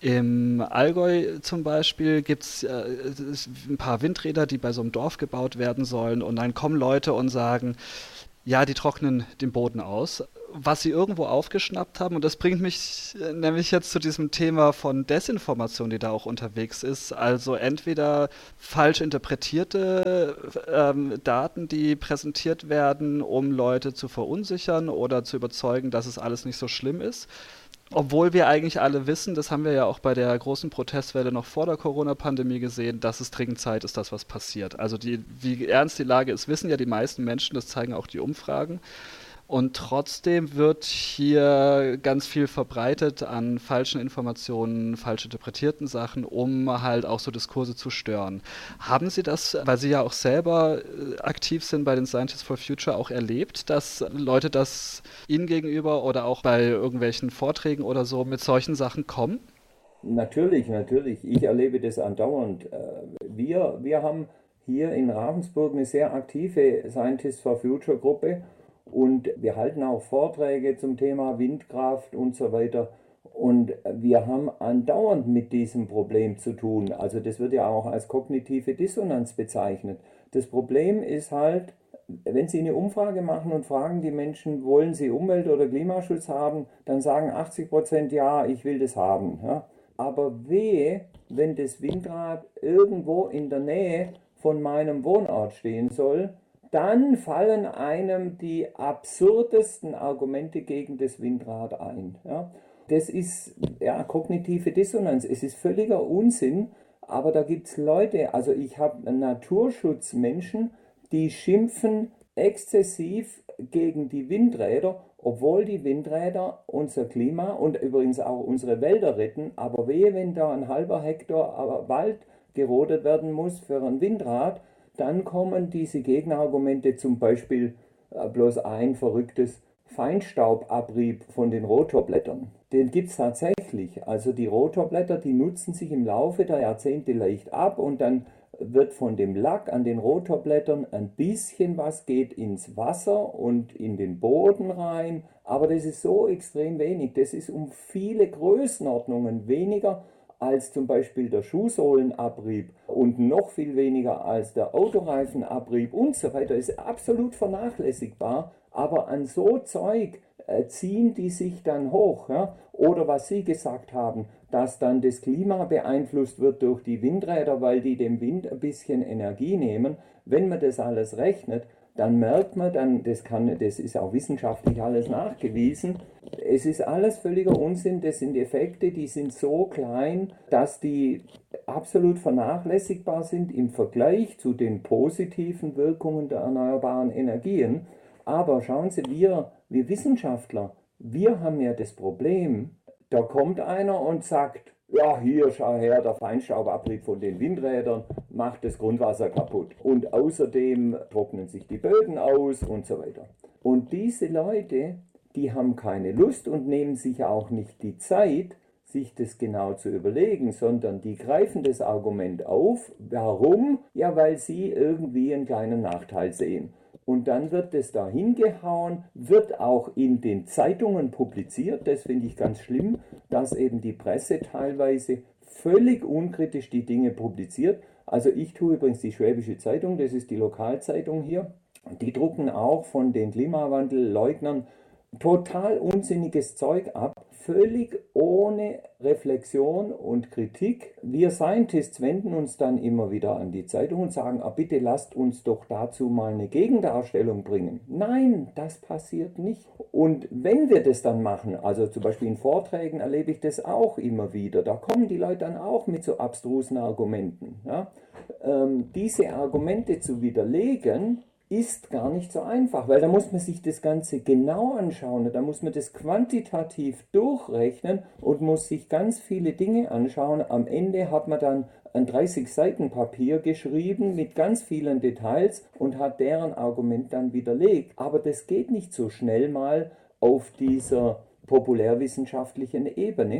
im Allgäu zum Beispiel gibt es äh, ein paar Windräder, die bei so einem Dorf gebaut werden sollen, und dann kommen Leute und sagen, ja, die trocknen den Boden aus, was sie irgendwo aufgeschnappt haben. Und das bringt mich äh, nämlich jetzt zu diesem Thema von Desinformation, die da auch unterwegs ist. Also entweder falsch interpretierte ähm, Daten, die präsentiert werden, um Leute zu verunsichern oder zu überzeugen, dass es alles nicht so schlimm ist. Obwohl wir eigentlich alle wissen, das haben wir ja auch bei der großen Protestwelle noch vor der Corona-Pandemie gesehen, dass es dringend Zeit ist, dass was passiert. Also die, wie ernst die Lage ist, wissen ja die meisten Menschen, das zeigen auch die Umfragen. Und trotzdem wird hier ganz viel verbreitet an falschen Informationen, falsch interpretierten Sachen, um halt auch so Diskurse zu stören. Haben Sie das, weil Sie ja auch selber aktiv sind bei den Scientists for Future, auch erlebt, dass Leute das Ihnen gegenüber oder auch bei irgendwelchen Vorträgen oder so mit solchen Sachen kommen? Natürlich, natürlich. Ich erlebe das andauernd. Wir, wir haben hier in Ravensburg eine sehr aktive Scientists for Future Gruppe. Und wir halten auch Vorträge zum Thema Windkraft und so weiter. Und wir haben andauernd mit diesem Problem zu tun. Also das wird ja auch als kognitive Dissonanz bezeichnet. Das Problem ist halt, wenn Sie eine Umfrage machen und fragen die Menschen, wollen sie Umwelt- oder Klimaschutz haben, dann sagen achtzig Prozent ja, ich will das haben. Ja. Aber wehe, wenn das Windrad irgendwo in der Nähe von meinem Wohnort stehen soll, dann fallen einem die absurdesten Argumente gegen das Windrad ein. Ja. Das ist ja kognitive Dissonanz. Es ist völliger Unsinn, aber da gibt es Leute, also ich habe Naturschutzmenschen, die schimpfen exzessiv gegen die Windräder, obwohl die Windräder unser Klima und übrigens auch unsere Wälder retten. Aber wehe, wenn da ein halber Hektar Wald gerodet werden muss für ein Windrad, dann kommen diese Gegenargumente, zum Beispiel äh, bloß ein verrücktes Feinstaubabrieb von den Rotorblättern. Den gibt es tatsächlich. Also die Rotorblätter, die nutzen sich im Laufe der Jahrzehnte leicht ab und dann wird von dem Lack an den Rotorblättern ein bisschen was geht ins Wasser und in den Boden rein. Aber das ist so extrem wenig. Das ist um viele Größenordnungen weniger als zum Beispiel der Schuhsohlenabrieb und noch viel weniger als der Autoreifenabrieb und so weiter, ist absolut vernachlässigbar, aber an so Zeug äh, ziehen die sich dann hoch. Ja? Oder was Sie gesagt haben, dass dann das Klima beeinflusst wird durch die Windräder, weil die dem Wind ein bisschen Energie nehmen. Wenn man das alles rechnet, dann merkt man, dann, das, kann, das ist auch wissenschaftlich alles nachgewiesen, es ist alles völliger Unsinn, das sind Effekte, die sind so klein, dass die absolut vernachlässigbar sind im Vergleich zu den positiven Wirkungen der erneuerbaren Energien. Aber schauen Sie, wir, wir Wissenschaftler, wir haben ja das Problem, da kommt einer und sagt, ja, hier, schau her, der Feinstaubabrieb von den Windrädern macht das Grundwasser kaputt. Und außerdem trocknen sich die Böden aus und so weiter. Und diese Leute, die haben keine Lust und nehmen sich auch nicht die Zeit, sich das genau zu überlegen, sondern die greifen das Argument auf. Warum? Ja, weil sie irgendwie einen kleinen Nachteil sehen. Und dann wird es da hingehauen, wird auch in den Zeitungen publiziert. Das finde ich ganz schlimm, dass eben die Presse teilweise völlig unkritisch die Dinge publiziert. Also ich tue übrigens die Schwäbische Zeitung, das ist die Lokalzeitung hier. Die drucken auch von den Klimawandelleugnern total unsinniges Zeug ab, völlig ohne Reflexion und Kritik. Wir Scientists wenden uns dann immer wieder an die Zeitung und sagen, ah, bitte lasst uns doch dazu mal eine Gegendarstellung bringen. Nein, das passiert nicht. Und wenn wir das dann machen, also zum Beispiel in Vorträgen erlebe ich das auch immer wieder, da kommen die Leute dann auch mit so abstrusen Argumenten. Ja? Ähm, diese Argumente zu widerlegen, ist gar nicht so einfach, weil da muss man sich das Ganze genau anschauen, da muss man das quantitativ durchrechnen und muss sich ganz viele Dinge anschauen. Am Ende hat man dann ein dreißig Seiten Papier geschrieben mit ganz vielen Details und hat deren Argument dann widerlegt. Aber das geht nicht so schnell mal auf dieser populärwissenschaftlichen Ebene.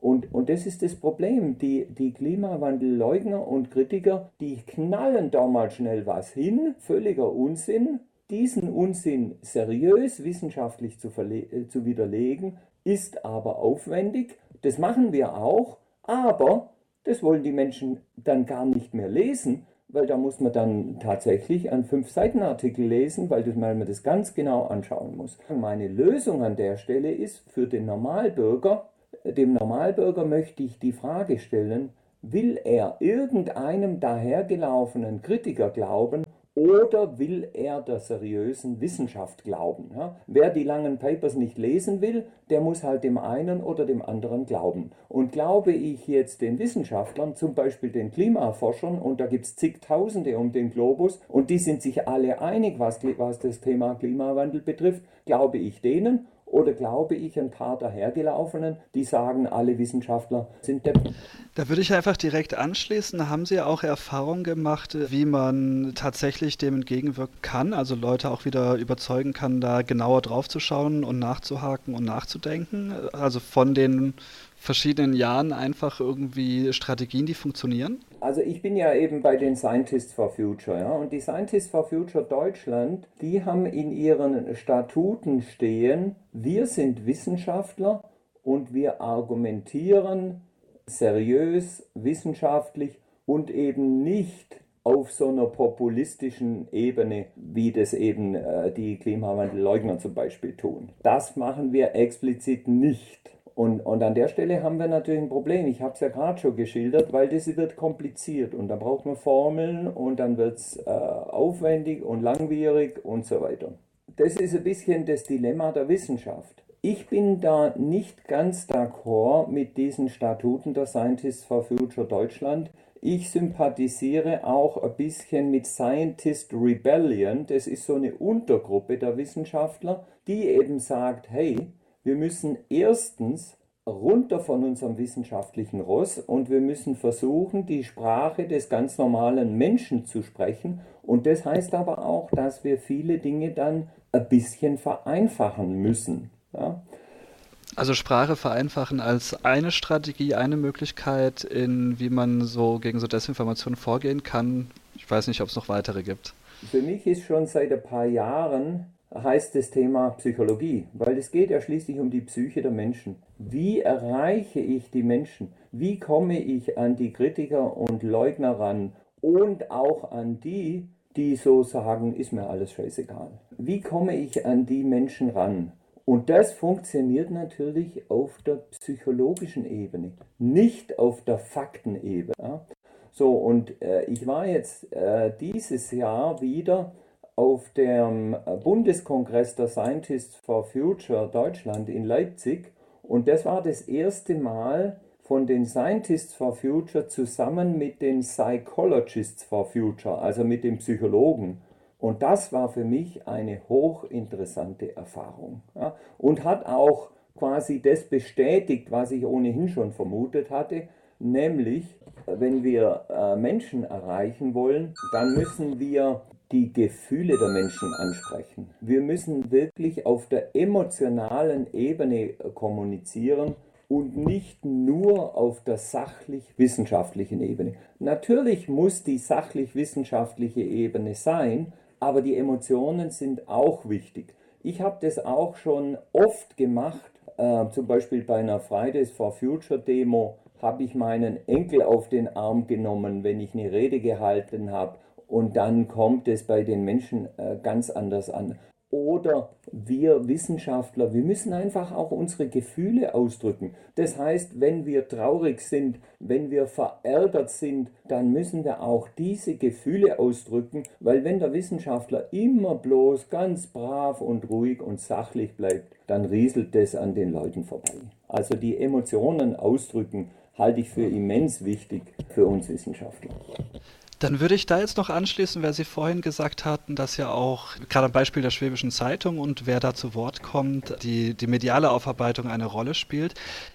Und, und das ist das Problem. Die, die Klimawandelleugner und Kritiker, die knallen da mal schnell was hin, völliger Unsinn. Diesen Unsinn seriös wissenschaftlich zu, verle- zu widerlegen, ist aber aufwendig. Das machen wir auch, aber das wollen die Menschen dann gar nicht mehr lesen, weil da muss man dann tatsächlich einen Fünf-Seiten-Artikel lesen, weil, das, weil man das ganz genau anschauen muss. Meine Lösung an der Stelle ist für den Normalbürger, dem Normalbürger möchte ich die Frage stellen, will er irgendeinem dahergelaufenen Kritiker glauben oder will er der seriösen Wissenschaft glauben? Ja? Wer die langen Papers nicht lesen will, der muss halt dem einen oder dem anderen glauben. Und glaube ich jetzt den Wissenschaftlern, zum Beispiel den Klimaforschern, und da gibt es zigtausende um den Globus, und die sind sich alle einig, was, was das Thema Klimawandel betrifft, glaube ich denen, oder glaube ich ein paar dahergelaufenen, die sagen, alle Wissenschaftler sind Deppen? Da würde ich einfach direkt anschließen. Haben Sie auch Erfahrungen gemacht, wie man tatsächlich dem entgegenwirken kann? Also Leute auch wieder überzeugen kann, da genauer drauf zu schauen und nachzuhaken und nachzudenken? Also von den verschiedenen Jahren einfach irgendwie Strategien, die funktionieren? Also ich bin ja eben bei den Scientists for Future, ja, und die Scientists for Future Deutschland, die haben in ihren Statuten stehen, wir sind Wissenschaftler und wir argumentieren seriös, wissenschaftlich und eben nicht auf so einer populistischen Ebene, wie das eben äh, die Klimawandelleugner zum Beispiel tun. Das machen wir explizit nicht. Und, und an der Stelle haben wir natürlich ein Problem. Ich habe es ja gerade schon geschildert, weil das wird kompliziert und da braucht man Formeln und dann wird es äh, aufwendig und langwierig und so weiter. Das ist ein bisschen das Dilemma der Wissenschaft. Ich bin da nicht ganz d'accord mit diesen Statuten der Scientists for Future Deutschland. Ich sympathisiere auch ein bisschen mit Scientist Rebellion. Das ist so eine Untergruppe der Wissenschaftler, die eben sagt, hey, wir müssen erstens runter von unserem wissenschaftlichen Ross und wir müssen versuchen, die Sprache des ganz normalen Menschen zu sprechen. Und das heißt aber auch, dass wir viele Dinge dann ein bisschen vereinfachen müssen. Ja? Also Sprache vereinfachen als eine Strategie, eine Möglichkeit, in wie man so gegen so Desinformation vorgehen kann. Ich weiß nicht, ob es noch weitere gibt. Für mich ist schon seit ein paar Jahren heißt das Thema Psychologie, weil es geht ja schließlich um die Psyche der Menschen. Wie erreiche ich die Menschen? Wie komme ich an die Kritiker und Leugner ran und auch an die, die so sagen, ist mir alles scheißegal? Wie komme ich an die Menschen ran? Und das funktioniert natürlich auf der psychologischen Ebene, nicht auf der Faktenebene. Ja? So, und äh, ich war jetzt äh, dieses Jahr wieder auf dem Bundeskongress der Scientists for Future Deutschland in Leipzig und das war das erste Mal von den Scientists for Future zusammen mit den Psychologists for Future, also mit den Psychologen. Und das war für mich eine hochinteressante Erfahrung, ja, und hat auch quasi das bestätigt, was ich ohnehin schon vermutet hatte, nämlich, wenn wir äh, Menschen erreichen wollen, dann müssen wir die Gefühle der Menschen ansprechen. Wir müssen wirklich auf der emotionalen Ebene kommunizieren und nicht nur auf der sachlich-wissenschaftlichen Ebene. Natürlich muss die sachlich-wissenschaftliche Ebene sein, aber die Emotionen sind auch wichtig. Ich habe das auch schon oft gemacht, äh, zum Beispiel bei einer Fridays for Future Demo habe ich meinen Enkel auf den Arm genommen, wenn ich eine Rede gehalten habe. Und dann kommt es bei den Menschen äh, ganz anders an. Oder wir Wissenschaftler, wir müssen einfach auch unsere Gefühle ausdrücken. Das heißt, wenn wir traurig sind, wenn wir verärgert sind, dann müssen wir auch diese Gefühle ausdrücken, weil wenn der Wissenschaftler immer bloß ganz brav und ruhig und sachlich bleibt, dann rieselt das an den Leuten vorbei. Also die Emotionen ausdrücken halte ich für immens wichtig für uns Wissenschaftler. Dann würde ich da jetzt noch anschließen, weil Sie vorhin gesagt hatten, dass ja auch, gerade am Beispiel der Schwäbischen Zeitung und wer da zu Wort kommt, die, die mediale Aufarbeitung eine Rolle spielt.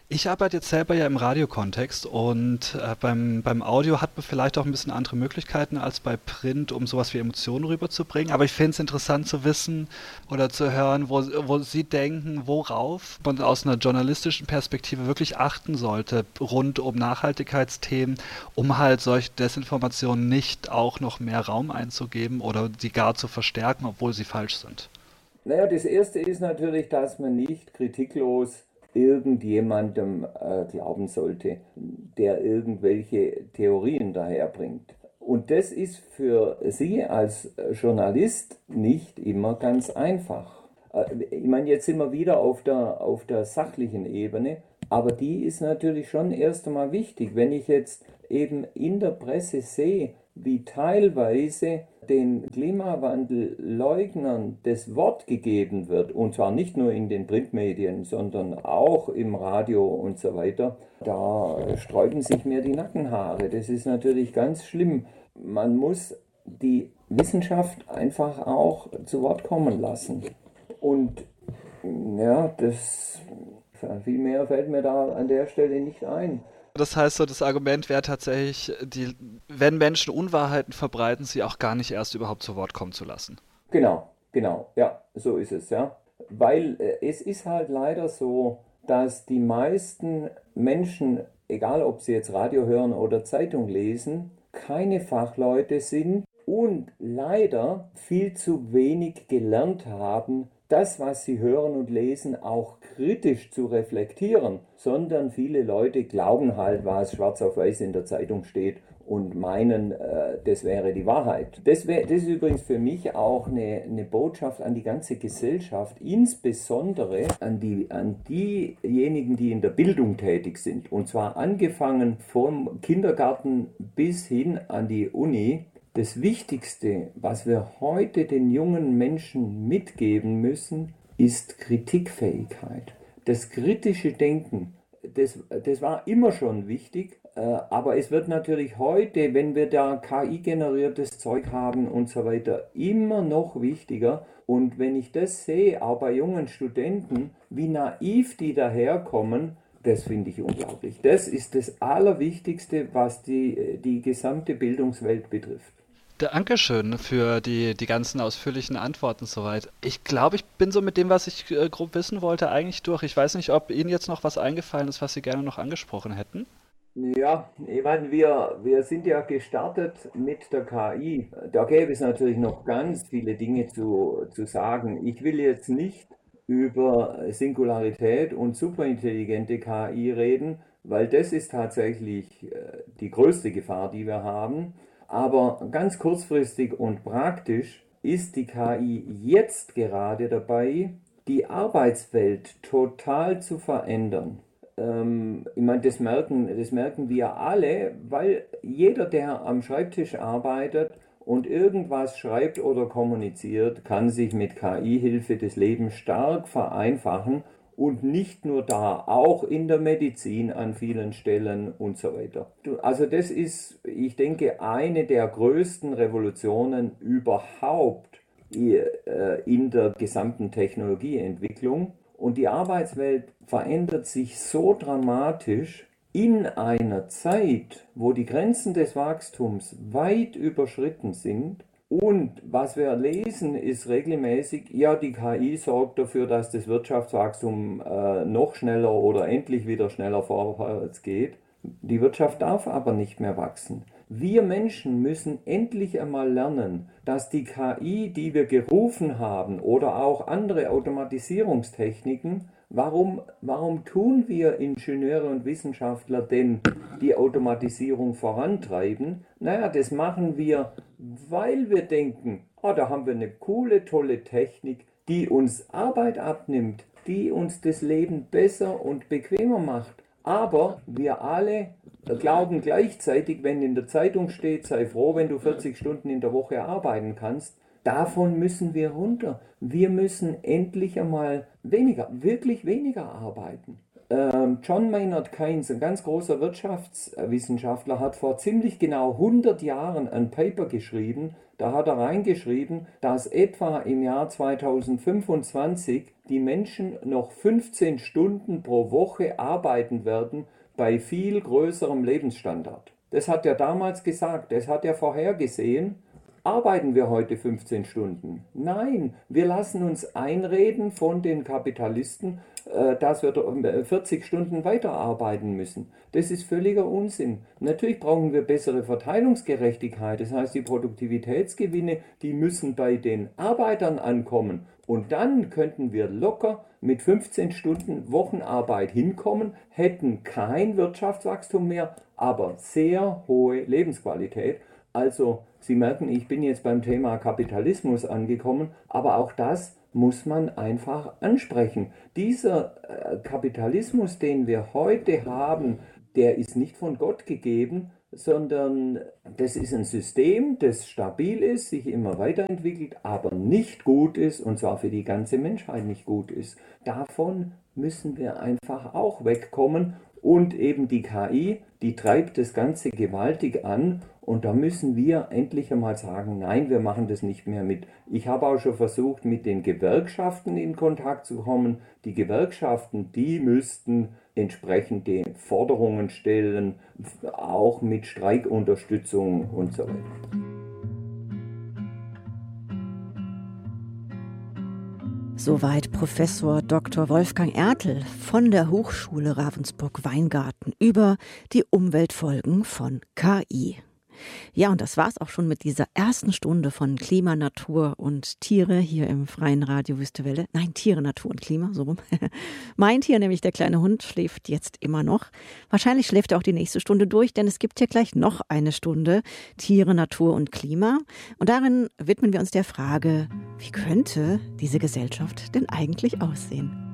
Ich arbeite jetzt selber ja im Radiokontext und äh, beim, beim Audio hat man vielleicht auch ein bisschen andere Möglichkeiten als bei Print, um sowas wie Emotionen rüberzubringen. Aber ich finde es interessant zu wissen oder zu hören, wo, wo Sie denken, worauf man aus einer journalistischen Perspektive wirklich achten sollte rund um Nachhaltigkeitsthemen, um halt solche Desinformationen nicht auch noch mehr Raum einzugeben oder sie gar zu verstärken, obwohl sie falsch sind. Naja, das Erste ist natürlich, dass man nicht kritiklos irgendjemandem äh, glauben sollte, der irgendwelche Theorien daherbringt. Und das ist für Sie als Journalist nicht immer ganz einfach. Äh, ich meine, jetzt sind wir wieder auf der, auf der sachlichen Ebene, aber die ist natürlich schon erst einmal wichtig. Wenn ich jetzt eben in der Presse sehe, wie teilweise den Klimawandelleugnern das Wort gegeben wird, und zwar nicht nur in den Printmedien, sondern auch im Radio und so weiter, da sträuben sich mir die Nackenhaare. Das ist natürlich ganz schlimm. Man muss die Wissenschaft einfach auch zu Wort kommen lassen. Und ja, das viel mehr fällt mir da an der Stelle nicht ein. Das heißt, so das Argument wäre tatsächlich, die, wenn Menschen Unwahrheiten verbreiten, sie auch gar nicht erst überhaupt zu Wort kommen zu lassen. Genau, genau, ja, so ist es, ja. Weil äh, es ist halt leider so, dass die meisten Menschen, egal ob sie jetzt Radio hören oder Zeitung lesen, keine Fachleute sind und leider viel zu wenig gelernt haben, das, was sie hören und lesen, auch kritisch zu reflektieren, sondern viele Leute glauben halt, was schwarz auf weiß in der Zeitung steht und meinen, äh, das wäre die Wahrheit. Das, wär, das ist übrigens für mich auch eine, eine Botschaft an die ganze Gesellschaft, insbesondere an, die, an diejenigen, die in der Bildung tätig sind. Und zwar angefangen vom Kindergarten bis hin an die Uni. Das Wichtigste, was wir heute den jungen Menschen mitgeben müssen, ist Kritikfähigkeit. Das kritische Denken, das, das war immer schon wichtig, äh, aber es wird natürlich heute, wenn wir da K I-generiertes Zeug haben und so weiter, immer noch wichtiger. Und wenn ich das sehe, auch bei jungen Studenten, wie naiv die daherkommen, das finde ich unglaublich. Das ist das Allerwichtigste, was die, die gesamte Bildungswelt betrifft. Dankeschön für die, die ganzen ausführlichen Antworten soweit. Ich glaube, ich bin so mit dem, was ich äh, grob wissen wollte, eigentlich durch. Ich weiß nicht, ob Ihnen jetzt noch was eingefallen ist, was Sie gerne noch angesprochen hätten. Ja, ich meine, wir, wir sind ja gestartet mit der K I. Da gäbe es natürlich noch ganz viele Dinge zu, zu sagen. Ich will jetzt nicht über Singularität und superintelligente K I reden, weil das ist tatsächlich äh, die größte Gefahr, die wir haben. Aber ganz kurzfristig und praktisch ist die K I jetzt gerade dabei, die Arbeitswelt total zu verändern. Ähm, ich meine, das merken, das merken wir alle, weil jeder, der am Schreibtisch arbeitet und irgendwas schreibt oder kommuniziert, kann sich mit K I-Hilfe das Leben stark vereinfachen. Und nicht nur da, auch in der Medizin an vielen Stellen und so weiter. Also das ist, ich denke, eine der größten Revolutionen überhaupt in der gesamten Technologieentwicklung. Und die Arbeitswelt verändert sich so dramatisch in einer Zeit, wo die Grenzen des Wachstums weit überschritten sind. Und was wir lesen, ist regelmäßig, ja, die K I sorgt dafür, dass das Wirtschaftswachstum äh, noch schneller oder endlich wieder schneller vorwärts geht. Die Wirtschaft darf aber nicht mehr wachsen. Wir Menschen müssen endlich einmal lernen, dass die K I, die wir gerufen haben, oder auch andere Automatisierungstechniken, warum, warum tun wir Ingenieure und Wissenschaftler denn die Automatisierung vorantreiben? Naja, das machen wir, weil wir denken, oh, da haben wir eine coole, tolle Technik, die uns Arbeit abnimmt, die uns das Leben besser und bequemer macht. Aber wir alle glauben gleichzeitig, wenn in der Zeitung steht, sei froh, wenn du vierzig Stunden in der Woche arbeiten kannst, davon müssen wir runter. Wir müssen endlich einmal weniger, wirklich weniger arbeiten. John Maynard Keynes, ein ganz großer Wirtschaftswissenschaftler, hat vor ziemlich genau hundert Jahren ein Paper geschrieben. Da hat er reingeschrieben, dass etwa im Jahr zweitausendfünfundzwanzig die Menschen noch fünfzehn Stunden pro Woche arbeiten werden bei viel größerem Lebensstandard. Das hat er damals gesagt, das hat er vorhergesehen. Arbeiten wir heute fünfzehn Stunden? Nein, wir lassen uns einreden von den Kapitalisten, dass wir vierzig Stunden weiterarbeiten müssen. Das ist völliger Unsinn. Natürlich brauchen wir bessere Verteilungsgerechtigkeit. Das heißt, die Produktivitätsgewinne, die müssen bei den Arbeitern ankommen. Und dann könnten wir locker mit fünfzehn Stunden Wochenarbeit hinkommen, hätten kein Wirtschaftswachstum mehr, aber sehr hohe Lebensqualität. Also, Sie merken, ich bin jetzt beim Thema Kapitalismus angekommen, aber auch das muss man einfach ansprechen. Dieser äh, Kapitalismus, den wir heute haben, der ist nicht von Gott gegeben, sondern das ist ein System, das stabil ist, sich immer weiterentwickelt, aber nicht gut ist, und zwar für die ganze Menschheit nicht gut ist. Davon müssen wir einfach auch wegkommen. Und eben die K I, die treibt das Ganze gewaltig an. Und da müssen wir endlich einmal sagen, nein, wir machen das nicht mehr mit. Ich habe auch schon versucht, mit den Gewerkschaften in Kontakt zu kommen. Die Gewerkschaften, die müssten entsprechende Forderungen stellen, auch mit Streikunterstützung und so weiter. Soweit Professor Doktor Wolfgang Ertl von der Hochschule Ravensburg-Weingarten über die Umweltfolgen von K I. Ja, und das war's auch schon mit dieser ersten Stunde von Klima, Natur und Tiere hier im freien Radio Wüste Welle. Nein, Tiere, Natur und Klima, so rum. Mein Tier, nämlich der kleine Hund, schläft jetzt immer noch. Wahrscheinlich schläft er auch die nächste Stunde durch, denn es gibt hier gleich noch eine Stunde Tiere, Natur und Klima. Und darin widmen wir uns der Frage, wie könnte diese Gesellschaft denn eigentlich aussehen?